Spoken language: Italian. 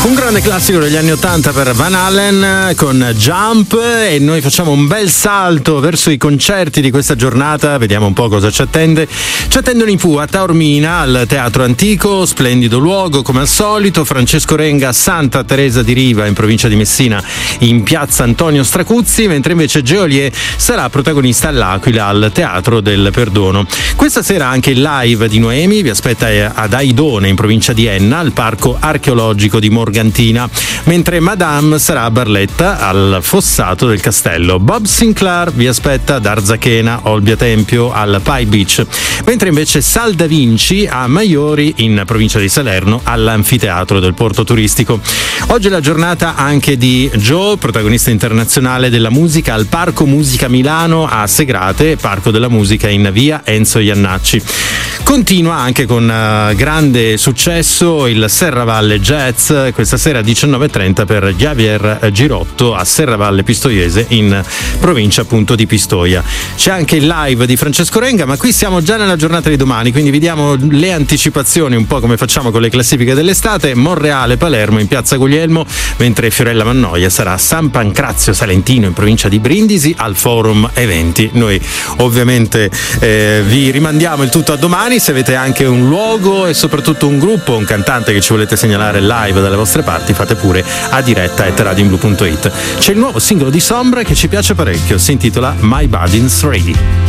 Un grande classico degli anni 80 per Van Halen con Jump, e noi facciamo un bel salto verso i concerti di questa giornata. Vediamo un po' cosa ci attende. Ci attendono i Pooh a Taormina al Teatro Antico, splendido luogo come al solito. Francesco Renga a Santa Teresa di Riva in provincia di Messina in piazza Antonio Stracuzzi, mentre invece Geolier sarà protagonista all'Aquila al Teatro del Perdono. Questa sera anche il live di Noemi vi aspetta ad Aidone in provincia di Enna al Parco Archeologico di Morgantina, mentre Madame sarà a Barletta al Fossato del Castello. Bob Sinclair vi aspetta ad Arzachena, Olbia Tempio al Pie Beach, mentre invece Sal da Vinci a Maiori in provincia di Salerno all'Anfiteatro del Porto Turistico. Oggi è la giornata anche di Joe, protagonista internazionale della musica, al Parco Musica Milano a Segrate, Parco della Musica in via Enzo Iannacci. Continua anche con grande successo il Serravalle Jazz, questa sera 19:30 per Javier Girotto a Serravalle Pistoiese in provincia appunto di Pistoia. C'è anche il live di Francesco Renga, ma qui siamo già nella giornata di domani, quindi vi diamo le anticipazioni un po' come facciamo con le classifiche dell'estate. Monreale Palermo in piazza Guglielmo, mentre Fiorella Mannoia sarà a San Pancrazio Salentino in provincia di Brindisi al Forum Eventi. Noi ovviamente vi rimandiamo il tutto a domani. Se avete anche un luogo e soprattutto un gruppo, un cantante che ci volete segnalare live dalle vostre parti, fate pure a diretta@radioinblu.it. C'è il nuovo singolo di Sombra che ci piace parecchio, si intitola My Body's Ready.